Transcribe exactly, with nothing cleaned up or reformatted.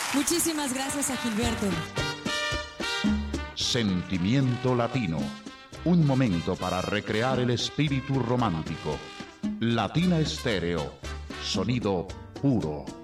Muchísimas gracias a Gilberto. Sentimiento Latino. Un momento para recrear el espíritu romántico. Latina Estéreo. Sonido puro.